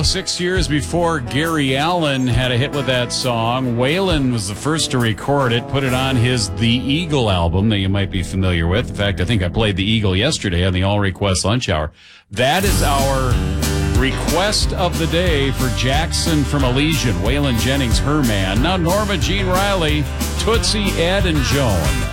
6 years before Gary Allan had a hit with that song. Waylon was the first to record it, put it on his The Eagle album that you might be familiar with. In fact, I think I played The Eagle yesterday on the All Request Lunch Hour. That is our request of the day for Jackson from Elysian, Waylon Jennings, Her Man. Now Norma Jean Riley, Tootsie, Ed, and Joan.